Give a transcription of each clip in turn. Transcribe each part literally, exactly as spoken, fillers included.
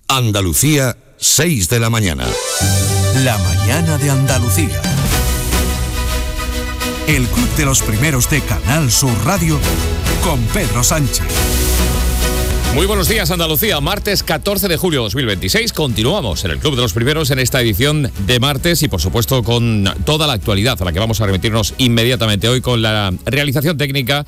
Andalucía, seis de la mañana. La mañana de Andalucía. El Club de los Primeros de Canal Sur Radio con Pedro Sánchez. Muy buenos días, Andalucía. Martes catorce de julio de dos mil veintiséis. Continuamos en el Club de los Primeros en esta edición de martes y, por supuesto, con toda la actualidad a la que vamos a remitirnos inmediatamente hoy con la realización técnica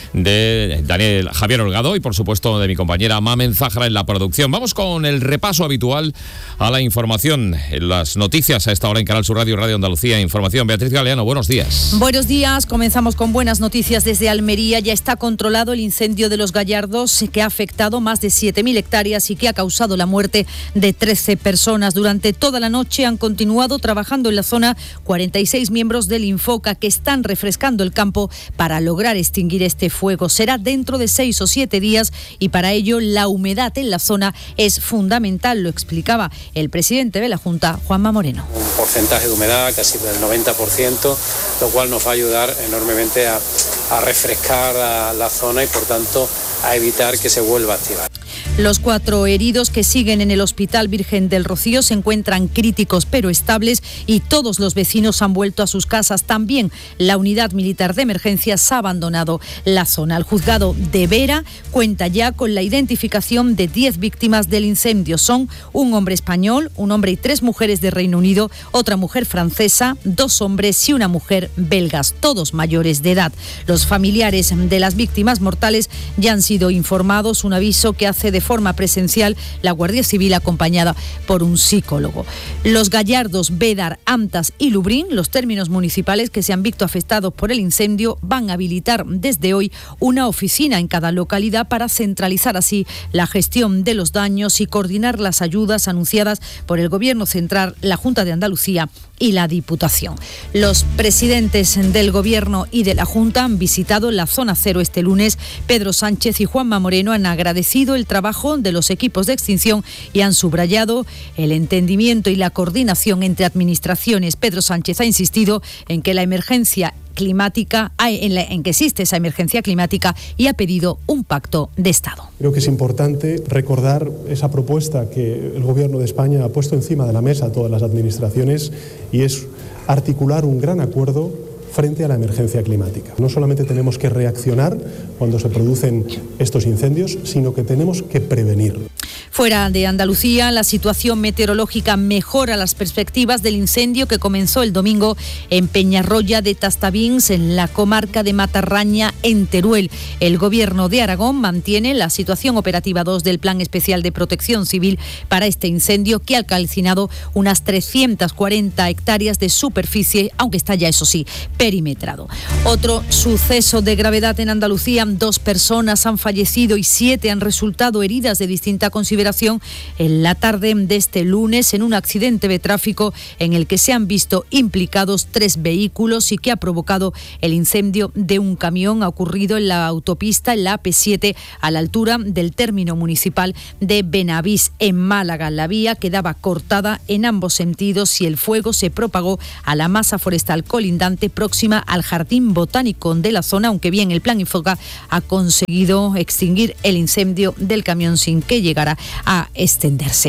de Daniel Javier Holgado y, por supuesto, de mi compañera Mamen Zahra en la producción. Vamos con el repaso habitual a la información, en las noticias a esta hora en Canal Sur Radio, Radio Andalucía Información. Beatriz Galeano, buenos días. Buenos días. Comenzamos con buenas noticias desde Almería. Ya está controlado el incendio de Los Gallardos, que ha afectado más de siete mil hectáreas y que ha causado la muerte de trece personas. Durante toda la noche han continuado trabajando en la zona cuarenta y seis miembros del Infoca, que están refrescando el campo para lograr extinguir este fuego. Será dentro de seis o siete días y para ello la humedad en la zona es fundamental, lo explicaba el presidente de la Junta, Juanma Moreno. Un porcentaje de humedad casi del noventa por ciento, lo cual nos va a ayudar enormemente a, a refrescar la, la zona y por tanto a evitar que se vuelva a activar. Los cuatro heridos que siguen en el Hospital Virgen del Rocío se encuentran críticos pero estables y todos los vecinos han vuelto a sus casas. También la unidad militar de emergencias ha abandonado la zona. El juzgado de Vera cuenta ya con la identificación de diez víctimas del incendio. Son un hombre español, un hombre y tres mujeres de Reino Unido, otra mujer francesa, dos hombres y una mujer belgas, todos mayores de edad. Los familiares de las víctimas mortales ya han sido informados, un aviso que hace de forma presencial la Guardia Civil acompañada por un psicólogo. Los Gallardos, Bédar, Antas y Lubrín, los términos municipales que se han visto afectados por el incendio, van a habilitar desde hoy una oficina en cada localidad para centralizar así la gestión de los daños y coordinar las ayudas anunciadas por el Gobierno Central, la Junta de Andalucía y la Diputación. Los presidentes del Gobierno y de la Junta han visitado la zona cero este lunes. Pedro Sánchez y Juanma Moreno han agradecido el trabajo de los equipos de extinción y han subrayado el entendimiento y la coordinación entre administraciones. Pedro Sánchez ha insistido en que la emergencia climática, en, la, en que existe esa emergencia climática y ha pedido un pacto de Estado. Creo que es importante recordar esa propuesta que el Gobierno de España ha puesto encima de la mesa a todas las administraciones y es articular un gran acuerdo frente a la emergencia climática. No solamente tenemos que reaccionar cuando se producen estos incendios, sino que tenemos que prevenir. Fuera de Andalucía, la situación meteorológica mejora las perspectivas del incendio que comenzó el domingo en Peñarroya de Tastavins, en la comarca de Matarraña, en Teruel. El Gobierno de Aragón mantiene la situación operativa dos del Plan Especial de Protección Civil para este incendio, que ha calcinado unas trescientas cuarenta hectáreas de superficie, aunque está ya, eso sí, perimetrado. Otro suceso de gravedad en Andalucía: dos personas han fallecido y siete han resultado heridas de distinta consideración en la tarde de este lunes en un accidente de tráfico en el que se han visto implicados tres vehículos y que ha provocado el incendio de un camión. Ha ocurrido en la autopista, en la A P siete, a la altura del término municipal de Benavís, en Málaga. La vía quedaba cortada en ambos sentidos y el fuego se propagó a la masa forestal colindante próxima al jardín botánico de la zona, aunque bien el Plan Infoca ha conseguido extinguir el incendio del camión sin que llegara a extenderse.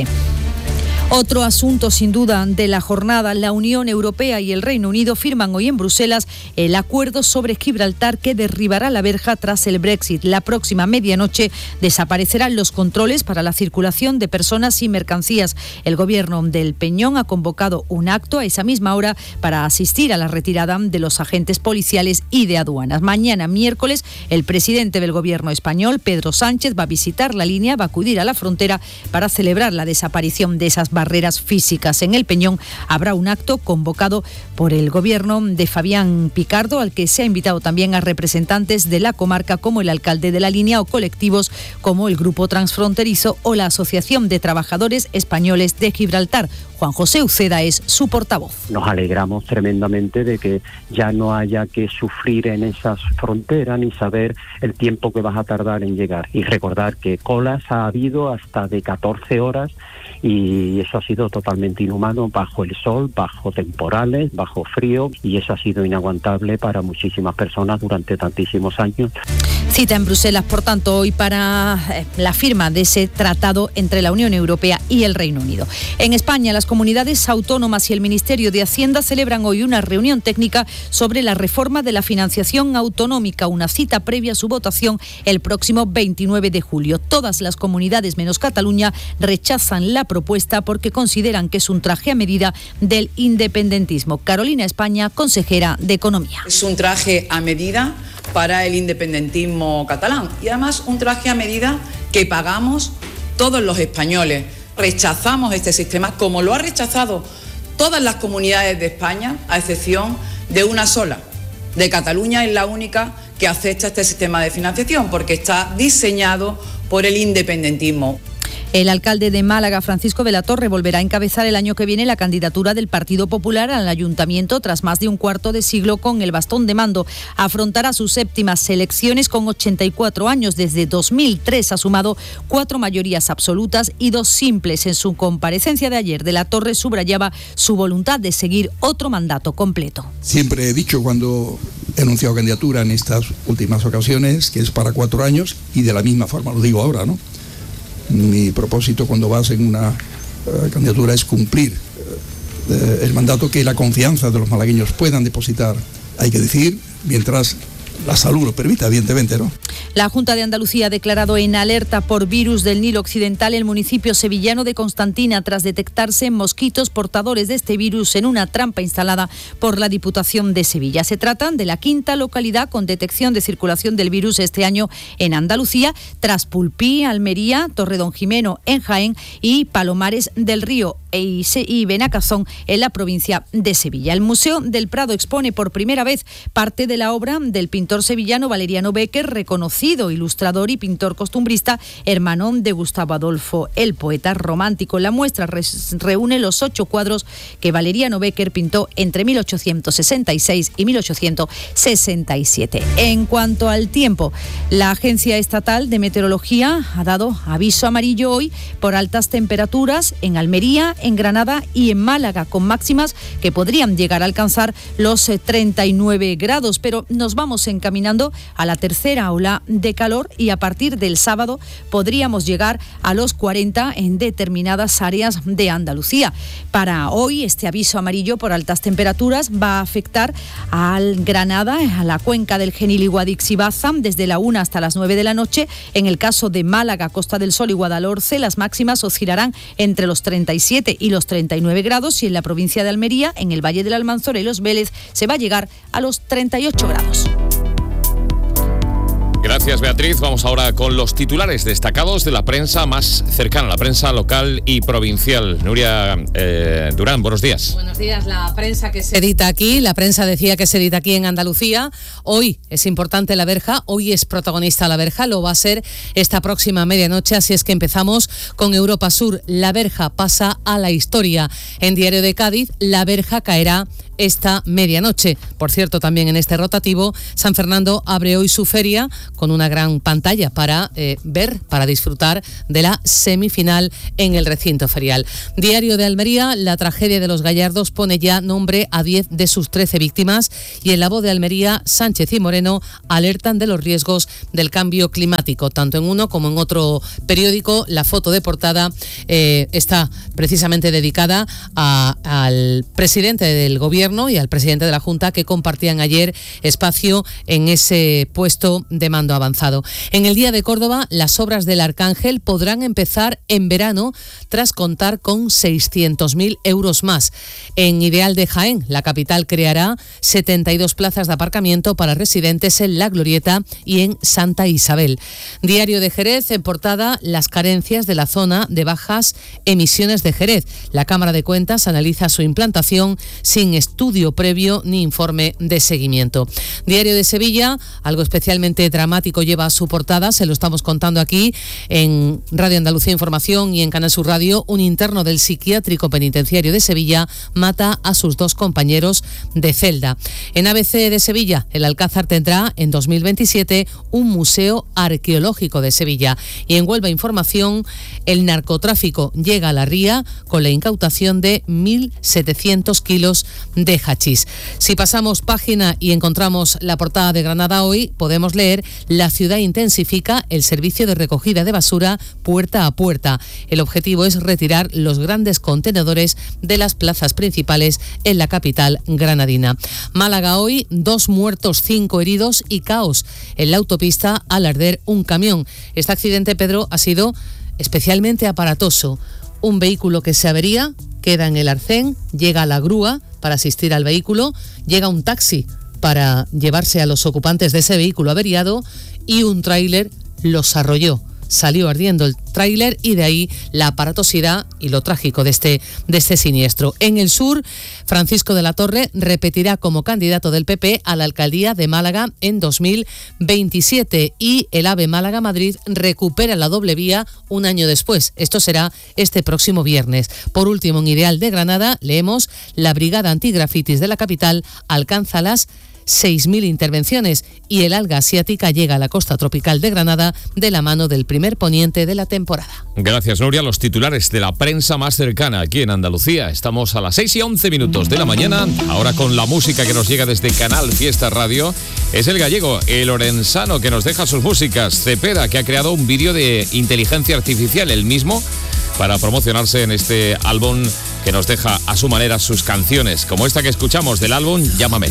Otro asunto sin duda de la jornada: la Unión Europea y el Reino Unido firman hoy en Bruselas el acuerdo sobre Gibraltar que derribará la verja tras el Brexit. La próxima medianoche desaparecerán los controles para la circulación de personas y mercancías. El Gobierno del Peñón ha convocado un acto a esa misma hora para asistir a la retirada de los agentes policiales y de aduanas. Mañana, miércoles, el presidente del Gobierno español, Pedro Sánchez, va a visitar la línea, va a acudir a la frontera para celebrar la desaparición de esas barreras físicas. En el Peñón habrá un acto convocado por el Gobierno de Fabián Picardo, al que se ha invitado también a representantes de la comarca como el alcalde de la línea o colectivos como el Grupo Transfronterizo o la Asociación de Trabajadores Españoles de Gibraltar. Juan José Uceda es su portavoz. Nos alegramos tremendamente de que ya no haya que sufrir en esas fronteras ni saber el tiempo que vas a tardar en llegar. Y recordar que colas ha habido hasta de catorce horas y eso ha sido totalmente inhumano, bajo el sol, bajo temporales, bajo frío, y eso ha sido inaguantable para muchísimas personas durante tantísimos años. Cita en Bruselas, por tanto, hoy para eh, la firma de ese tratado entre la Unión Europea y el Reino Unido. En España, las comunidades autónomas y el Ministerio de Hacienda celebran hoy una reunión técnica sobre la reforma de la financiación autonómica, una cita previa a su votación el próximo veintinueve de julio. Todas las comunidades, menos Cataluña, rechazan la propuesta porque consideran que es un traje a medida del independentismo. Carolina España, consejera de Economía. Es un traje a medida para el independentismo catalán y además un traje a medida que pagamos todos los españoles. Rechazamos este sistema como lo ha rechazado todas las comunidades de España, a excepción de una sola. De Cataluña es la única que acepta este sistema de financiación porque está diseñado por el independentismo. El alcalde de Málaga, Francisco de la Torre, volverá a encabezar el año que viene la candidatura del Partido Popular al Ayuntamiento tras más de un cuarto de siglo con el bastón de mando. Afrontará sus séptimas elecciones con ochenta y cuatro años. Desde dos mil tres ha sumado cuatro mayorías absolutas y dos simples. En su comparecencia de ayer, de la Torre subrayaba su voluntad de seguir otro mandato completo. Siempre he dicho cuando he anunciado candidatura en estas últimas ocasiones que es para cuatro años y de la misma forma lo digo ahora, ¿no? Mi propósito cuando vas en una uh, candidatura es cumplir uh, el mandato, que la confianza de los malagueños puedan depositar, hay que decir, mientras la salud lo permita, evidentemente, ¿no? La Junta de Andalucía ha declarado en alerta por virus del Nilo Occidental el municipio sevillano de Constantina tras detectarse mosquitos portadores de este virus en una trampa instalada por la Diputación de Sevilla. Se trata de la quinta localidad con detección de circulación del virus este año en Andalucía, tras Pulpí, Almería, Torredonjimeno en Jaén y Palomares del Río y Benacazón en la provincia de Sevilla. El Museo del Prado expone por primera vez parte de la obra del pintor sevillano Valeriano Bécquer, reconocido ilustrador y pintor costumbrista, hermano de Gustavo Adolfo, el poeta romántico. La muestra reúne los ocho cuadros que Valeriano Bécquer pintó entre mil ochocientos sesenta y seis y mil ochocientos sesenta y siete. En cuanto al tiempo, la Agencia Estatal de Meteorología ha dado aviso amarillo hoy por altas temperaturas en Almería, en Granada y en Málaga, con máximas que podrían llegar a alcanzar los treinta y nueve grados, pero nos vamos encaminando a la tercera ola de calor y a partir del sábado podríamos llegar a los cuarenta en determinadas áreas de Andalucía. Para hoy, este aviso amarillo por altas temperaturas va a afectar al Granada, a la cuenca del Genil y Guadix y Baza, desde la una hasta las nueve de la noche. En el caso de Málaga, Costa del Sol y Guadalhorce, las máximas oscilarán entre los treinta y siete y los treinta y nueve grados, y en la provincia de Almería, en el Valle del Almanzora y Los Vélez, se va a llegar a los treinta y ocho grados. Gracias, Beatriz. Vamos ahora con los titulares destacados de la prensa más cercana, la prensa local y provincial. Nuria eh, Durán, buenos días. Buenos días. La prensa que se edita aquí, la prensa decía que se edita aquí en Andalucía. Hoy es importante La Verja, hoy es protagonista La Verja, lo va a ser esta próxima medianoche, así es que empezamos con Europa Sur. La Verja pasa a la historia. En Diario de Cádiz, La Verja caerá esta medianoche. Por cierto, también en este rotativo, San Fernando abre hoy su feria con una gran pantalla para eh, ver, para disfrutar de la semifinal en el recinto ferial. Diario de Almería, la tragedia de los Gallardos pone ya nombre a diez de sus trece víctimas, y en La Voz de Almería, Sánchez y Moreno alertan de los riesgos del cambio climático. Tanto en uno como en otro periódico, la foto de portada eh, está precisamente dedicada a, al presidente del gobierno y al presidente de la Junta, que compartían ayer espacio en ese puesto de mando avanzado. En el Día de Córdoba, las obras del Arcángel podrán empezar en verano tras contar con seiscientos mil euros más. En Ideal de Jaén, la capital creará setenta y dos plazas de aparcamiento para residentes en La Glorieta y en Santa Isabel. Diario de Jerez, en portada, las carencias de la zona de bajas emisiones de Jerez. La Cámara de Cuentas analiza su implantación sin estudio previo ni informe de seguimiento. Diario de Sevilla, algo especialmente dramático lleva a su portada, se lo estamos contando aquí en Radio Andalucía Información y en Canal Sur Radio. Un interno del psiquiátrico penitenciario de Sevilla mata a sus dos compañeros de celda. En A B C de Sevilla, el Alcázar tendrá en dos mil veintisiete un museo arqueológico de Sevilla. Y en Huelva Información, el narcotráfico llega a la ría con la incautación de mil setecientos kilos de hachís. Si pasamos página y encontramos la portada de Granada Hoy, podemos leer: la ciudad intensifica el servicio de recogida de basura puerta a puerta. El objetivo es retirar los grandes contenedores de las plazas principales en la capital granadina. Málaga hoy, dos muertos, cinco heridos y caos en la autopista al arder un camión. Este accidente, Pedro, ha sido especialmente aparatoso. Un vehículo que se avería, queda en el arcén, llega la grúa para asistir al vehículo, llega un taxi para llevarse a los ocupantes de ese vehículo averiado y un tráiler los arrolló. Salió ardiendo el tráiler y de ahí la aparatosidad y lo trágico de este, de este siniestro. En el sur, Francisco de la Torre repetirá como candidato del P P a la alcaldía de Málaga en dos mil veintisiete y el AVE Málaga-Madrid recupera la doble vía un año después. Esto será este próximo viernes. Por último, en Ideal de Granada, leemos: la brigada antigrafitis de la capital alcanza las seis mil intervenciones y el alga asiática llega a la costa tropical de Granada de la mano del primer poniente de la temporada. Gracias, Nuria. Los titulares de la prensa más cercana aquí en Andalucía. Estamos a las seis y once minutos de la mañana. Ahora con la música que nos llega desde Canal Fiesta Radio. Es el gallego, el orensano, que nos deja sus músicas. Cepeda, que ha creado un vídeo de inteligencia artificial, el mismo, para promocionarse en este álbum que nos deja a su manera sus canciones, como esta que escuchamos del álbum Llámame.